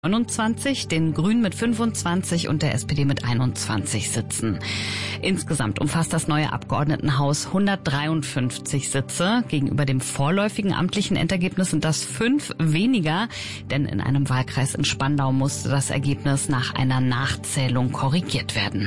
29, den Grünen mit 25 und der SPD mit 21 Sitzen. Insgesamt umfasst das neue Abgeordnetenhaus 153 Sitze. Gegenüber dem vorläufigen amtlichen Endergebnis sind das 5 weniger, denn in einem Wahlkreis in Spandau musste das Ergebnis nach einer Nachzählung korrigiert werden.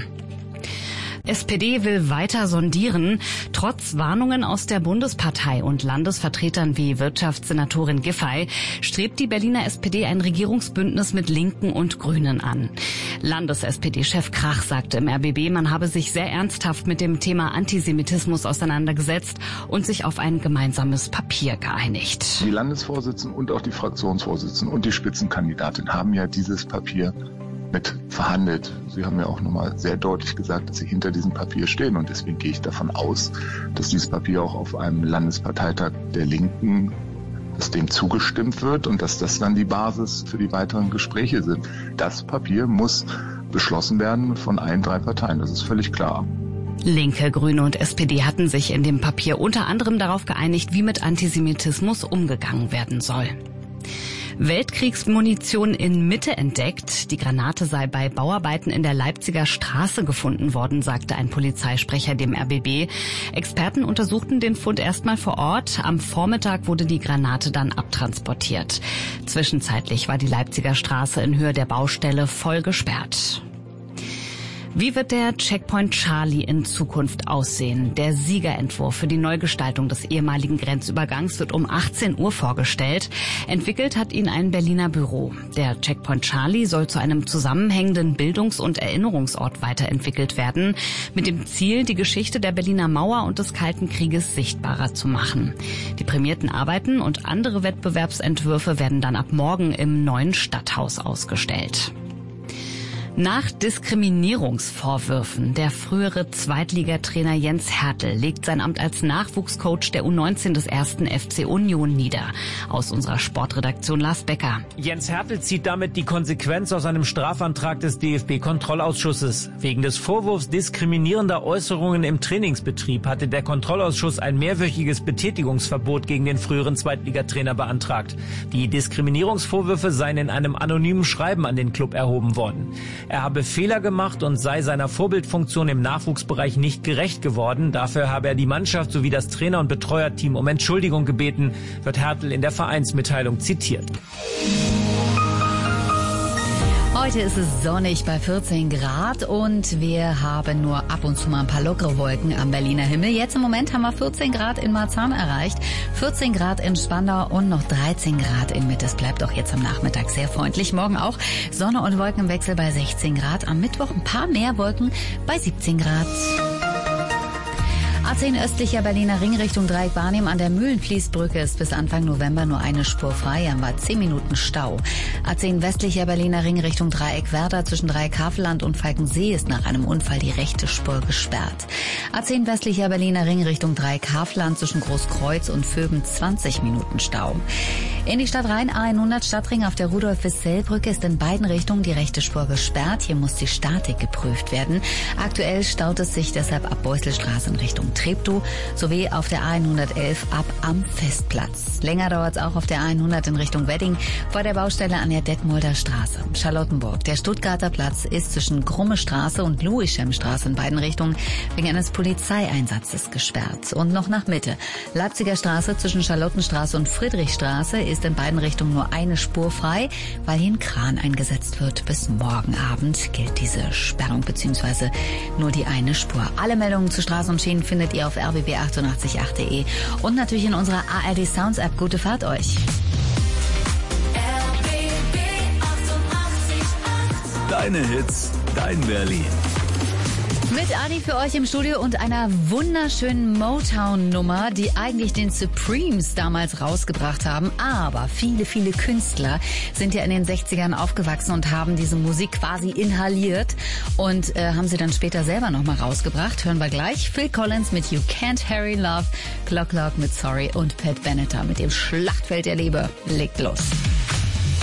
SPD will weiter sondieren. Trotz Warnungen aus der Bundespartei und Landesvertretern wie Wirtschaftssenatorin Giffey strebt die Berliner SPD ein Regierungsbündnis mit Linken und Grünen an. Landes-SPD-Chef Krach sagte im RBB, man habe sich sehr ernsthaft mit dem Thema Antisemitismus auseinandergesetzt und sich auf ein gemeinsames Papier geeinigt. Die Landesvorsitzenden und auch die Fraktionsvorsitzenden und die Spitzenkandidatin haben ja dieses Papier mit verhandelt. Sie haben ja auch nochmal sehr deutlich gesagt, dass Sie hinter diesem Papier stehen. Und deswegen gehe ich davon aus, dass dieses Papier auch auf einem Landesparteitag der Linken, dass dem zugestimmt wird und dass das dann die Basis für die weiteren Gespräche sind. Das Papier muss beschlossen werden von allen 3 Parteien. Das ist völlig klar. Linke, Grüne und SPD hatten sich in dem Papier unter anderem darauf geeinigt, wie mit Antisemitismus umgegangen werden soll. Weltkriegsmunition in Mitte entdeckt. Die Granate sei bei Bauarbeiten in der Leipziger Straße gefunden worden, sagte ein Polizeisprecher dem RBB. Experten untersuchten den Fund erstmal vor Ort. Am Vormittag wurde die Granate dann abtransportiert. Zwischenzeitlich war die Leipziger Straße in Höhe der Baustelle voll gesperrt. Wie wird der Checkpoint Charlie in Zukunft aussehen? Der Siegerentwurf für die Neugestaltung des ehemaligen Grenzübergangs wird um 18 Uhr vorgestellt. Entwickelt hat ihn ein Berliner Büro. Der Checkpoint Charlie soll zu einem zusammenhängenden Bildungs- und Erinnerungsort weiterentwickelt werden, mit dem Ziel, die Geschichte der Berliner Mauer und des Kalten Krieges sichtbarer zu machen. Die prämierten Arbeiten und andere Wettbewerbsentwürfe werden dann ab morgen im neuen Stadthaus ausgestellt. Nach Diskriminierungsvorwürfen der frühere Zweitligatrainer Jens Hertel legt sein Amt als Nachwuchscoach der U19 des 1. FC Union nieder. Aus unserer Sportredaktion Lars Becker. Jens Hertel zieht damit die Konsequenz aus einem Strafantrag des DFB-Kontrollausschusses. Wegen des Vorwurfs diskriminierender Äußerungen im Trainingsbetrieb hatte der Kontrollausschuss ein mehrwöchiges Betätigungsverbot gegen den früheren Zweitligatrainer beantragt. Die Diskriminierungsvorwürfe seien in einem anonymen Schreiben an den Club erhoben worden. Er habe Fehler gemacht und sei seiner Vorbildfunktion im Nachwuchsbereich nicht gerecht geworden. Dafür habe er die Mannschaft sowie das Trainer- und Betreuerteam um Entschuldigung gebeten, wird Hertel in der Vereinsmitteilung zitiert. Heute ist es sonnig bei 14 Grad und wir haben nur ab und zu mal ein paar lockere Wolken am Berliner Himmel. Jetzt im Moment haben wir 14 Grad in Marzahn erreicht, 14 Grad in Spandau und noch 13 Grad in Mitte. Es bleibt auch jetzt am Nachmittag sehr freundlich. Morgen auch Sonne und Wolkenwechsel bei 16 Grad. Am Mittwoch ein paar mehr Wolken bei 17 Grad. A10 östlicher Berliner Ring Richtung Dreieck Barnim an der Mühlenfließbrücke ist bis Anfang November nur eine Spur frei, haben wir 10 Minuten Stau. A10 westlicher Berliner Ring Richtung Dreieck Werder zwischen Dreieck Havelland und Falkensee ist nach einem Unfall die rechte Spur gesperrt. A10 westlicher Berliner Ring Richtung Dreieck Havelland zwischen Großkreuz und Vöben 20 Minuten Stau. In die Stadt rein, A100 Stadtring auf der Rudolf-Wissell-Brücke ist in beiden Richtungen die rechte Spur gesperrt. Hier muss die Statik geprüft werden. Aktuell staut es sich deshalb ab Beuselstraße in Richtung Treptow sowie auf der A111 ab am Festplatz. Länger dauert es auch auf der A100 in Richtung Wedding vor der Baustelle an der Detmolder Straße. Charlottenburg. Der Stuttgarter Platz ist zwischen Krumme Straße und Louis-Schem-Straße in beiden Richtungen wegen eines Polizeieinsatzes gesperrt. Und noch nach Mitte. Leipziger Straße zwischen Charlottenstraße und Friedrichstraße ist in beiden Richtungen nur eine Spur frei, weil hier ein Kran eingesetzt wird. Bis morgen Abend gilt diese Sperrung bzw. nur die eine Spur. Alle Meldungen zu Straßen und Schienen findet ihr auf rbb888.de und natürlich in unserer ARD Sounds App. Gute Fahrt euch. Deine Hits, dein Berlin. Mit Adi für euch im Studio und einer wunderschönen Motown-Nummer, die eigentlich den Supremes damals rausgebracht haben. Aber viele, viele Künstler sind ja in den 60ern aufgewachsen und haben diese Musik quasi inhaliert und haben sie dann später selber nochmal rausgebracht. Hören wir gleich. Phil Collins mit You Can't Hurry Love, Clock Clock mit Sorry und Pat Benatar mit dem Schlachtfeld der Liebe. Legt los.